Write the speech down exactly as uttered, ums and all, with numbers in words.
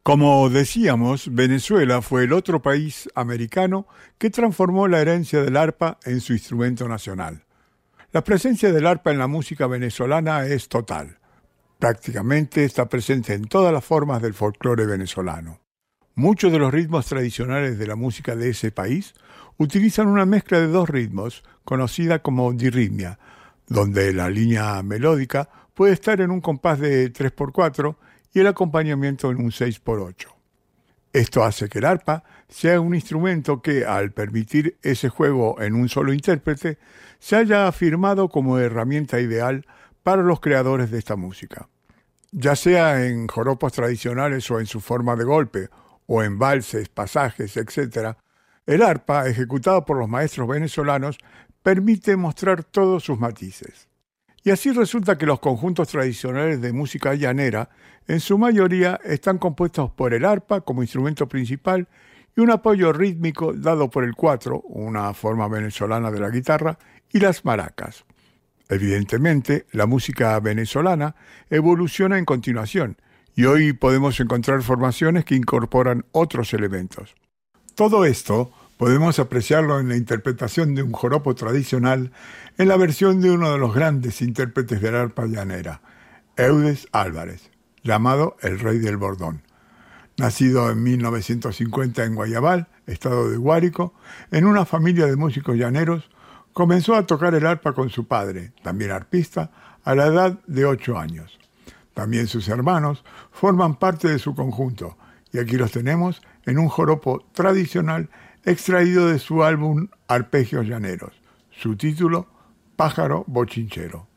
Como decíamos, Venezuela fue el otro país americano que transformó la herencia del arpa en su instrumento nacional. La presencia del arpa en la música venezolana es total. Prácticamente está presente en todas las formas del folclore venezolano. Muchos de los ritmos tradicionales de la música de ese país utilizan una mezcla de dos ritmos, conocida como dirrimia, donde la línea melódica puede estar en un compás de tres por cuatro y el acompañamiento en un seis por ocho. Esto hace que el arpa sea un instrumento que, al permitir ese juego en un solo intérprete, se haya afirmado como herramienta ideal para los creadores de esta música. Ya sea en joropos tradicionales o en su forma de golpe, o en valses, pasajes, etcétera, el arpa, ejecutado por los maestros venezolanos, permite mostrar todos sus matices. Y así resulta que los conjuntos tradicionales de música llanera, en su mayoría, están compuestos por el arpa como instrumento principal y un apoyo rítmico dado por el cuatro, una forma venezolana de la guitarra, y las maracas. Evidentemente, la música venezolana evoluciona en continuación, y hoy podemos encontrar formaciones que incorporan otros elementos. Todo esto podemos apreciarlo en la interpretación de un joropo tradicional en la versión de uno de los grandes intérpretes del arpa llanera, Eudes Álvarez, llamado el Rey del Bordón. Nacido en mil novecientos cincuenta en Guayabal, estado de Guárico, en una familia de músicos llaneros, comenzó a tocar el arpa con su padre, también arpista, a la edad de ocho años. También sus hermanos forman parte de su conjunto, y aquí los tenemos en un joropo tradicional extraído de su álbum Arpegios Llaneros. Su título, Pájaro Bochinchero.